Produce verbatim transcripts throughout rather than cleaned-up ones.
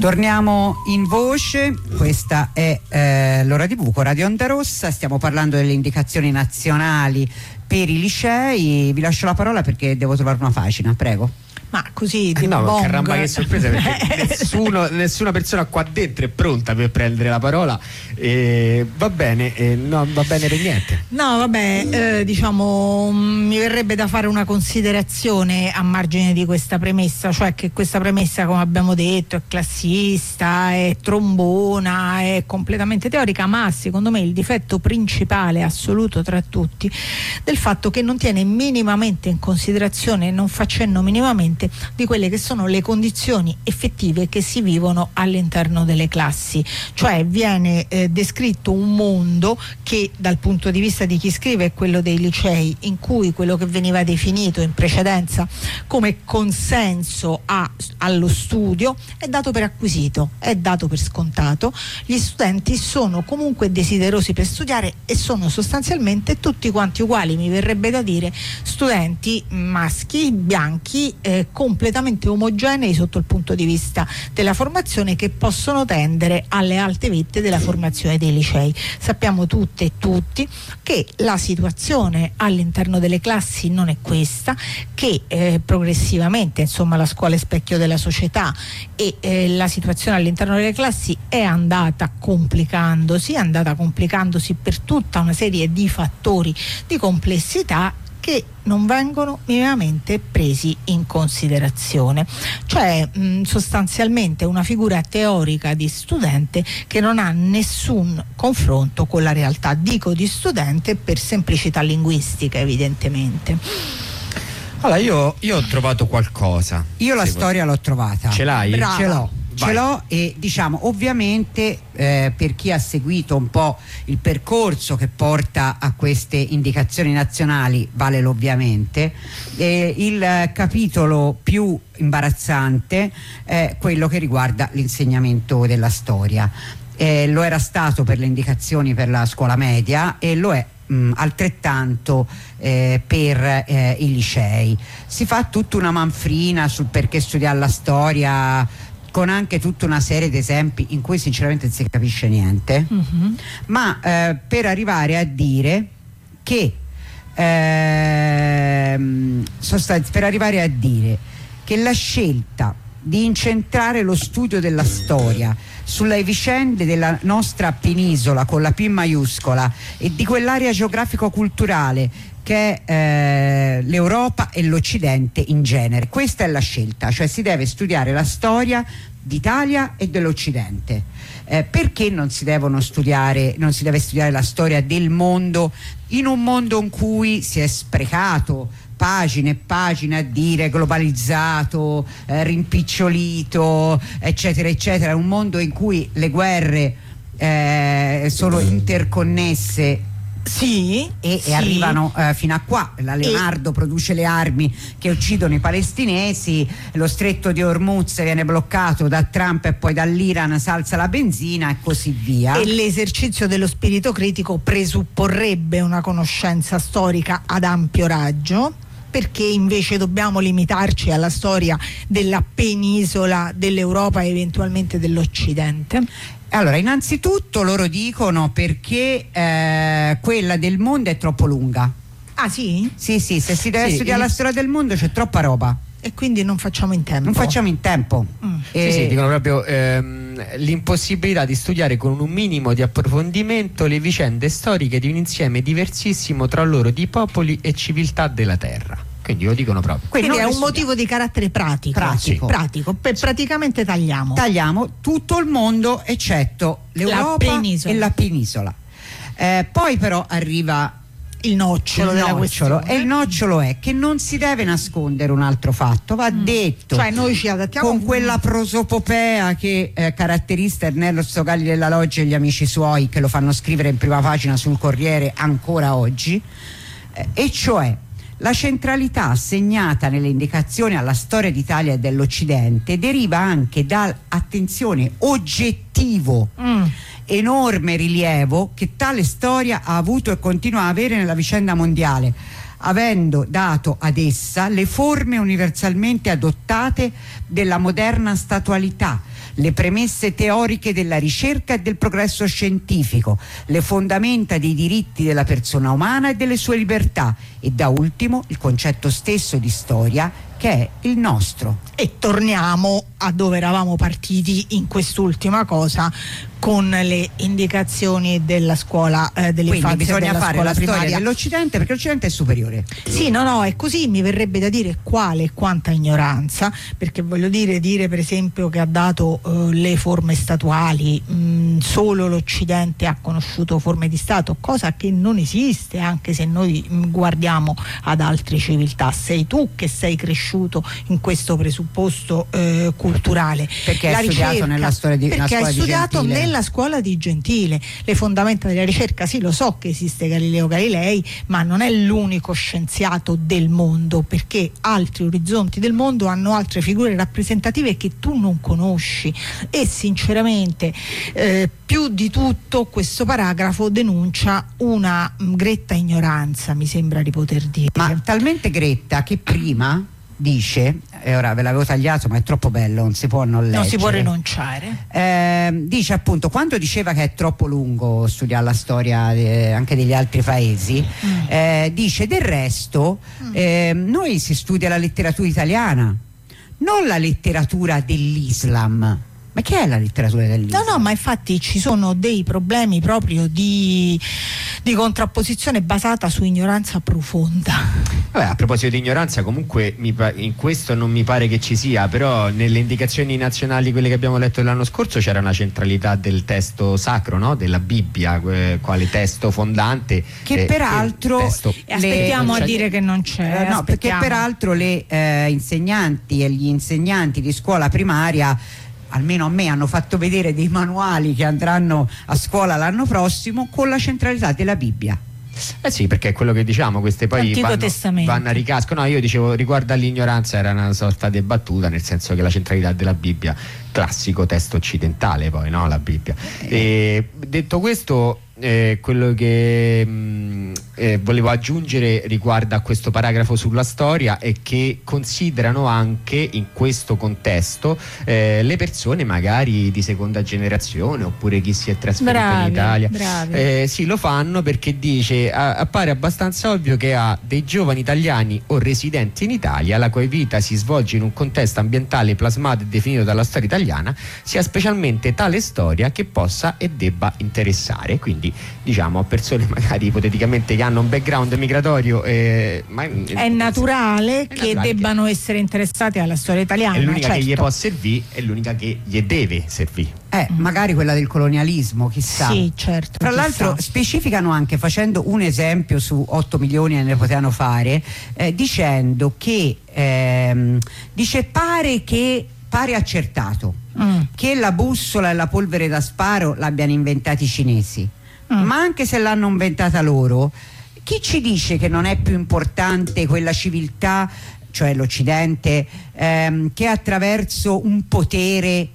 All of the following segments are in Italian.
Torniamo in voce, questa è eh, l'ora di buco, Radio Onda Rossa, stiamo parlando delle indicazioni nazionali per i licei. Vi lascio la parola perché devo trovare una pagina, prego. Ma così di no, bong. caramba, che sorpresa, perché nessuno, nessuna persona qua dentro è pronta per prendere la parola. E va bene, e non va bene per niente. No, vabbè, eh, diciamo, mi verrebbe da fare una considerazione a margine di questa premessa, cioè che questa premessa, come abbiamo detto, è classista, è trombona, è completamente teorica, ma secondo me il difetto principale assoluto tra tutti del fatto che non tiene minimamente in considerazione, non fa cenno minimamente di quelle che sono le condizioni effettive che si vivono all'interno delle classi, cioè viene eh, descritto un mondo che dal punto di vista di chi scrive è quello dei licei, in cui quello che veniva definito in precedenza come consenso a, allo studio è dato per acquisito, è dato per scontato. Gli studenti sono comunque desiderosi per studiare e sono sostanzialmente tutti quanti uguali, mi verrebbe da dire studenti maschi, bianchi, eh, completamente omogenei sotto il punto di vista della formazione, che possono tendere alle alte vette della formazione dei licei. Sappiamo tutte e tutti che la situazione all'interno delle classi non è questa, che eh, progressivamente, insomma, la scuola è specchio della società e eh, la situazione all'interno delle classi è andata complicandosi, è andata complicandosi per tutta una serie di fattori di complessità che non vengono minimamente presi in considerazione, cioè mh, sostanzialmente una figura teorica di studente che non ha nessun confronto con la realtà, dico di studente per semplicità linguistica evidentemente. Allora io, io ho trovato qualcosa. Io la storia l'ho trovata. Ce l'hai? Brava. Ce l'ho. Vai. Ce l'ho e diciamo ovviamente eh, per chi ha seguito un po' il percorso che porta a queste indicazioni nazionali vale l'ovviamente, eh, il capitolo più imbarazzante è quello che riguarda l'insegnamento della storia. Eh, lo era stato per le indicazioni per la scuola media e lo è mh, altrettanto eh, per eh, i licei. Si fa tutta una manfrina sul perché studiare la storia, con anche tutta una serie di esempi in cui sinceramente non si capisce niente, mm-hmm. ma eh, per arrivare a dire che ehm, sostanzi- per arrivare a dire che la scelta di incentrare lo studio della storia sulle vicende della nostra penisola con la P maiuscola e di quell'area geografico-culturale che è eh, l'Europa e l'Occidente in genere. Questa è la scelta, cioè si deve studiare la storia d'Italia e dell'Occidente. Eh, perché non si devono studiare, non si deve studiare la storia del mondo in un mondo in cui si è sprecato pagine e pagine a dire globalizzato, eh, rimpicciolito, eccetera eccetera, un mondo in cui le guerre eh, sono interconnesse. Sì, e, sì. e arrivano eh, fino a qua. La Leonardo e... produce le armi che uccidono i palestinesi, lo stretto di Hormuz viene bloccato da Trump e poi dall'Iran s'alza la benzina e così via. E l'esercizio dello spirito critico presupporrebbe una conoscenza storica ad ampio raggio, perché invece dobbiamo limitarci alla storia della penisola, dell'Europa e eventualmente dell'Occidente? Allora, innanzitutto loro dicono perché eh, quella del mondo è troppo lunga. Ah sì? Sì, sì, se si deve Sì, studiare in... la storia del mondo c'è troppa roba. E quindi non facciamo in tempo. Non facciamo in tempo. Mm. E... Sì, sì, dicono proprio ehm, l'impossibilità di studiare con un minimo di approfondimento le vicende storiche di un insieme diversissimo tra loro di popoli e civiltà della terra. Quindi lo dicono proprio. Quindi non è un studiamo. motivo di carattere pratico. Pratico. Pratico. Per praticamente tagliamo. Tagliamo tutto il mondo eccetto l'Europa La penisola. e la penisola. Eh, poi però arriva il nocciolo il della nocciolo, questione. e il nocciolo è che non si deve nascondere un altro fatto, va mm. detto. Cioè noi ci adattiamo con quella prosopopea che eh, caratterizza Ernello Stogalli della Loggia e gli amici suoi, che lo fanno scrivere in prima pagina sul Corriere ancora oggi, eh, e cioè la centralità assegnata nelle indicazioni alla storia d'Italia e dell'Occidente deriva anche da, attenzione, oggettivo, mm. enorme rilievo che tale storia ha avuto e continua a avere nella vicenda mondiale, avendo dato ad essa le forme universalmente adottate della moderna statualità, le premesse teoriche della ricerca e del progresso scientifico, le fondamenta dei diritti della persona umana e delle sue libertà e da ultimo il concetto stesso di storia che è il nostro. E torniamo a dove eravamo partiti in quest'ultima cosa, con le indicazioni della scuola eh, dell'infanzia. Quindi bisogna della fare scuola la primaria storia dell'Occidente, perché l'Occidente è superiore. Sì, no, no, è così. Mi verrebbe da dire quale e quanta ignoranza, perché voglio dire, dire per esempio che ha dato eh, le forme statuali, mh, solo l'Occidente ha conosciuto forme di Stato, cosa che non esiste, anche se noi mh, guardiamo ad altre civiltà. Sei tu che sei cresciuto in questo presupposto eh, culturale. Perché la hai studiato ricerca, nella storia di perché scuola hai studiato di Gentile. nella scuola di Gentile. Le fondamenta della ricerca, sì, lo so che esiste Galileo Galilei, ma non è l'unico scienziato del mondo, perché altri orizzonti del mondo hanno altre figure rappresentative che tu non conosci. E sinceramente eh, più di tutto questo paragrafo denuncia una mh, gretta ignoranza, mi sembra di poter dire. Ma talmente gretta che prima dice, e ora ve l'avevo tagliato ma è troppo bello, non si può non leggere, non si può rinunciare, eh, dice appunto, quando diceva che è troppo lungo studiare la storia eh, anche degli altri paesi, mm. eh, dice del resto mm. eh, noi si studia la letteratura italiana, non la letteratura dell'Islam. Ma che è la letteratura dell'Islam? No, no, ma infatti ci sono dei problemi proprio di, di contrapposizione basata su ignoranza profonda. Vabbè, a proposito di ignoranza, comunque mi pa- in questo non mi pare che ci sia, però nelle indicazioni nazionali, quelle che abbiamo letto l'anno scorso, c'era una centralità del testo sacro, no? Della Bibbia, que- quale testo fondante. Che eh, peraltro... Testo. E aspettiamo le, a dire che non c'è. Eh, no, perché peraltro le eh, insegnanti e gli insegnanti di scuola primaria, almeno a me, hanno fatto vedere dei manuali che andranno a scuola l'anno prossimo con la centralità della Bibbia. Eh sì, perché è quello che diciamo, queste poi vanno, vanno a ricasco. No, io dicevo, riguardo all'ignoranza era una sorta di battuta, nel senso che la centralità della Bibbia, classico testo occidentale poi, no? La Bibbia. E, detto questo, eh, quello che mh, eh, volevo aggiungere riguardo a questo paragrafo sulla storia è che considerano anche in questo contesto eh, le persone magari di seconda generazione oppure chi si è trasferito bravi, in Italia. bravi. Eh, sì, lo fanno perché dice a, appare abbastanza ovvio che ha dei giovani italiani o residenti in Italia la cui vita si svolge in un contesto ambientale plasmato e definito dalla storia italiana, sia specialmente tale storia che possa e debba interessare. Quindi diciamo a persone magari ipoteticamente che hanno un background migratorio eh, ma è, è naturale è che naturale debbano che... essere interessati alla storia italiana. È l'unica certo. che gli può servire, è l'unica che gli deve servire. Eh, mm. magari quella del colonialismo, chissà. Sì, certo. Tra chissà. l'altro specificano anche, facendo un esempio su otto milioni che ne potevano fare, eh, dicendo che ehm, dice pare che pare accertato mm. che la bussola e la polvere da sparo l'abbiano inventati i cinesi. Mm. Ma anche se l'hanno inventata loro, chi ci dice che non è più importante quella civiltà, cioè l'Occidente, ehm, che attraverso un potere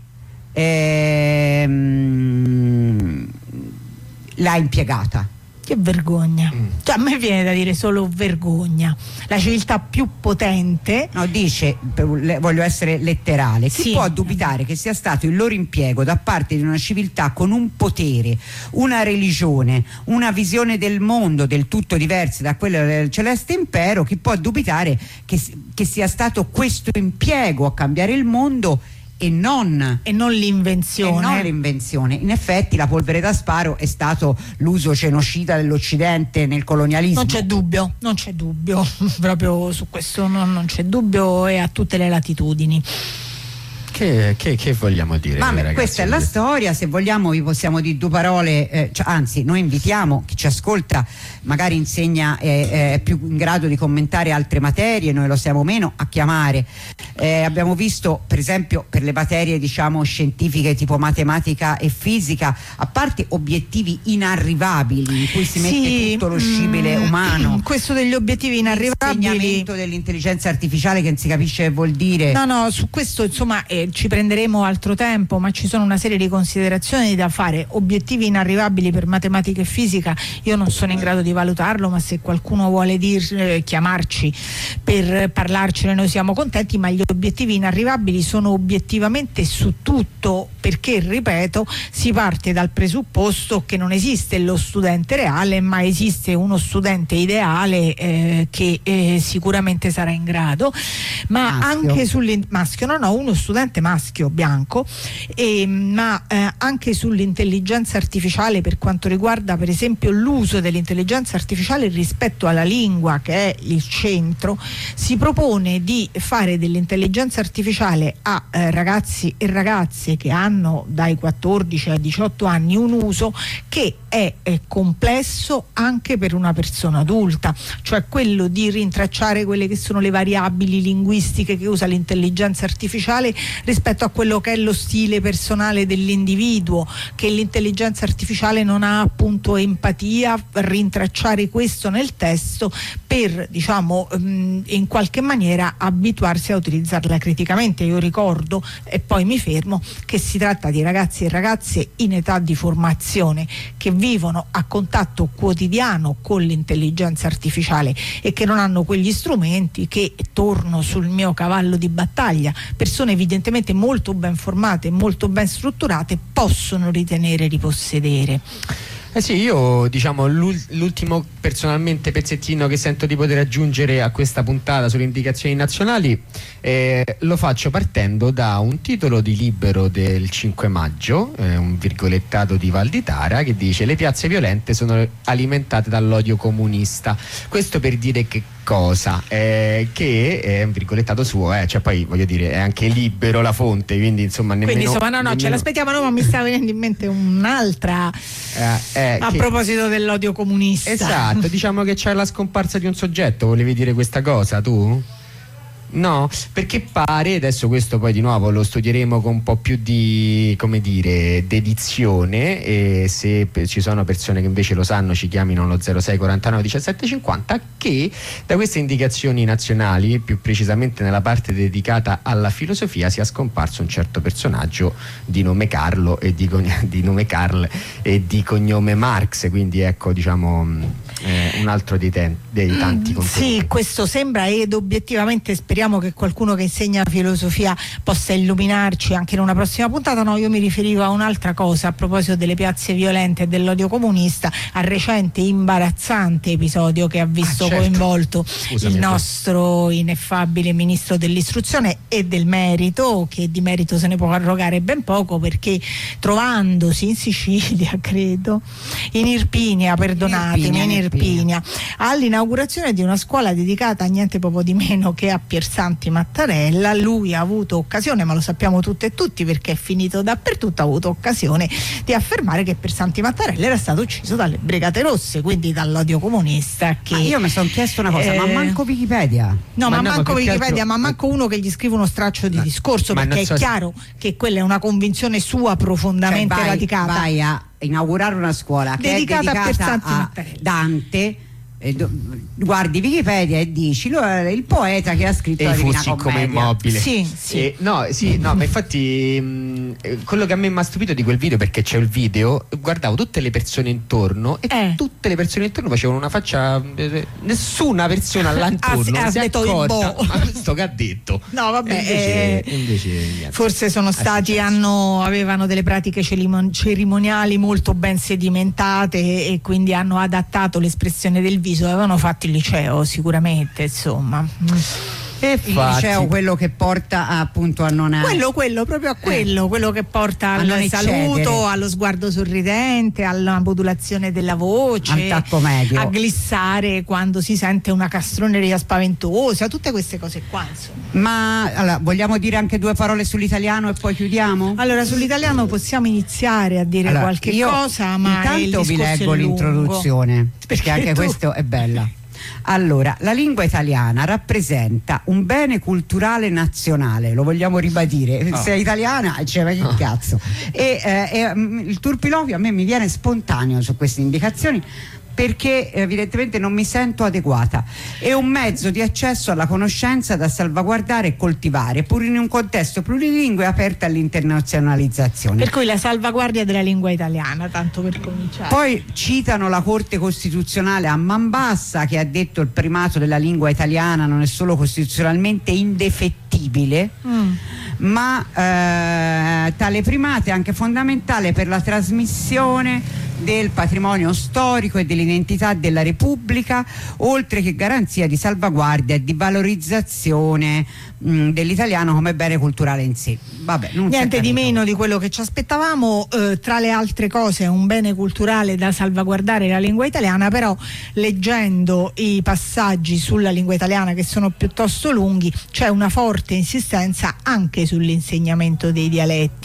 ehm, l'ha impiegata? Che vergogna. Mm. Cioè, a me viene da dire solo vergogna. La civiltà più potente. No, dice, voglio essere letterale, chi sì. può dubitare che sia stato il loro impiego da parte di una civiltà con un potere, una religione, una visione del mondo del tutto diversa da quella del celeste impero, chi può dubitare che, che sia stato questo impiego a cambiare il mondo e non, e non l'invenzione. E non l'invenzione. In effetti la polvere da sparo è stato l'uso genocida dell'Occidente nel colonialismo. Non c'è dubbio, non c'è dubbio, proprio su questo non, non c'è dubbio, e a tutte le latitudini. Che, che, che vogliamo dire? Ma ragazzi, questa è la storia, se vogliamo vi possiamo dire due parole, eh, cioè, anzi noi invitiamo chi ci ascolta, magari insegna eh, è più in grado di commentare altre materie, noi lo siamo meno, a chiamare. Eh, abbiamo visto per esempio per le materie diciamo scientifiche tipo matematica e fisica, a parte obiettivi inarrivabili in cui si mette sì, tutto lo scibile mm, umano, questo degli obiettivi inarrivabili, l'insegnamento dell'intelligenza artificiale che non si capisce che vuol dire. No, no, su questo insomma eh, ci prenderemo altro tempo, ma ci sono una serie di considerazioni da fare. Obiettivi inarrivabili per matematica e fisica io non sono in grado di valutarlo, ma se qualcuno vuole dir, eh, chiamarci per parlarcene noi siamo contenti, ma gli obiettivi inarrivabili sono obiettivamente su tutto perché, ripeto, si parte dal presupposto che non esiste lo studente reale, ma esiste uno studente ideale eh, che eh, sicuramente sarà in grado, ma maschio. anche sull'in- maschio, no no, uno studente maschio bianco, e, ma eh, anche sull'intelligenza artificiale, per quanto riguarda per esempio l'uso dell'intelligenza artificiale rispetto alla lingua, che è il centro. Si propone di fare dell'intelligenza artificiale a eh, ragazzi e ragazze che hanno dai quattordici ai diciotto anni un uso che è, è complesso anche per una persona adulta, cioè quello di rintracciare quelle che sono le variabili linguistiche che usa l'intelligenza artificiale rispetto a quello che è lo stile personale dell'individuo, che l'intelligenza artificiale non ha appunto empatia, rintracciare questo nel testo per, diciamo, in qualche maniera abituarsi a utilizzarla criticamente. Io ricordo, e poi mi fermo, che si tratta di ragazzi e ragazze in età di formazione che vivono a contatto quotidiano con l'intelligenza artificiale e che non hanno quegli strumenti che, torno sul mio cavallo di battaglia, persone evidentemente molto ben formate, molto ben strutturate possono ritenere di possedere. Eh sì, io diciamo l'ultimo personalmente pezzettino che sento di poter aggiungere a questa puntata sulle indicazioni nazionali eh, lo faccio partendo da un titolo di Libero del cinque maggio, eh, un virgolettato di Valditara, che dice: le piazze violente sono alimentate dall'odio comunista. Questo per dire che cosa? Eh, che è un virgolettato suo, eh, cioè poi voglio dire è anche Libero la fonte, quindi insomma nemmeno, quindi insomma no no nemmeno... ce l'aspettiamo, no, ma mi stava venendo in mente un'altra eh, eh, a che... proposito dell'odio comunista. Esatto, diciamo che c'è la scomparsa di un soggetto. Volevi dire questa cosa tu? No, perché pare, adesso questo poi di nuovo lo studieremo con un po' più di, come dire, dedizione, e se ci sono persone che invece lo sanno ci chiamino allo zero sei quarantanove diciassette cinquanta, che da queste indicazioni nazionali, più precisamente nella parte dedicata alla filosofia, sia scomparso un certo personaggio di nome Carlo e di, di nome Karl e di cognome Marx, quindi ecco, diciamo eh, un altro dei, ten, dei tanti contenuti. Sì, questo sembra, ed obiettivamente speriamo che qualcuno che insegna filosofia possa illuminarci anche in una prossima puntata. No, io mi riferivo a un'altra cosa a proposito delle piazze violente e dell'odio comunista, al recente imbarazzante episodio che ha visto ah, certo. coinvolto Scusami, il nostro ineffabile ministro dell'istruzione e del merito, che di merito se ne può arrogare ben poco, perché trovandosi in Sicilia, credo, in Irpinia, perdonatemi, in Irpinia, in Irpinia all'inaugurazione di una scuola dedicata a niente poco di meno che a Piersanti Mattarella, lui ha avuto occasione, ma lo sappiamo tutte e tutti perché è finito dappertutto, ha avuto occasione di affermare che Piersanti Mattarella era stato ucciso dalle Brigate Rosse, quindi dall'odio comunista. Che, ma io mi sono chiesto una cosa, eh, ma manco Wikipedia? No, ma, ma no, manco ma Wikipedia, altro... ma manco uno che gli scrive uno straccio di ma, discorso, perché è so chiaro se... che quella è una convivenzione sua profondamente cioè vai, radicata. Vai a inaugurare una scuola dedicata, che è dedicata a Piersanti a Mattarella. Dante. Guardi Wikipedia e dici lui è il poeta che ha scritto e la Divina Commedia. Come immobile. Sì, sì. Eh, no, sì, no, ma infatti mh, quello che a me mi ha stupito di quel video, perché c'è il video, guardavo tutte le persone intorno e eh. tutte le persone intorno facevano una faccia, eh, nessuna persona là intorno ah, si è accorta. Boh. Ma questo che ha detto? No, vabbè, invece, eh, invece, forse sono stati, hanno, avevano delle pratiche cerimoniali molto ben sedimentate e quindi hanno adattato l'espressione del viso, avevano fatto il liceo sicuramente, insomma. E il liceo, quello che porta a, appunto a non quello, quello proprio a quello, eh. quello che porta al saluto, eccedere. Allo sguardo sorridente, alla modulazione della voce, al tacco medio, a glissare quando si sente una castroneria spaventosa, tutte queste cose qua, insomma. Ma allora, vogliamo dire anche due parole sull'italiano e poi chiudiamo? Allora, sull'italiano possiamo iniziare a dire allora, qualche cosa, ma intanto il vi leggo l'introduzione, perché, perché anche tu... questo è bella. Allora, la lingua italiana rappresenta un bene culturale nazionale, lo vogliamo ribadire, oh. Se è italiana c'è cioè, che oh. cazzo e, eh, e il turpiloquio a me mi viene spontaneo su queste indicazioni, perché evidentemente non mi sento adeguata. È un mezzo di accesso alla conoscenza da salvaguardare e coltivare, pur in un contesto plurilingue aperto all'internazionalizzazione. Per cui la salvaguardia della lingua italiana, tanto per cominciare. Poi citano la Corte Costituzionale a man bassa, che ha detto il primato della lingua italiana non è solo costituzionalmente indefettibile, mm. ma eh, tale primato è anche fondamentale per la trasmissione del patrimonio storico e dell'identità della Repubblica, oltre che garanzia di salvaguardia e di valorizzazione mh, dell'italiano come bene culturale in sé. Vabbè, non niente di meno di quello che ci aspettavamo. Eh, tra le altre cose è un bene culturale da salvaguardare la lingua italiana, però leggendo i passaggi sulla lingua italiana, che sono piuttosto lunghi, c'è una forte insistenza anche sull'insegnamento dei dialetti.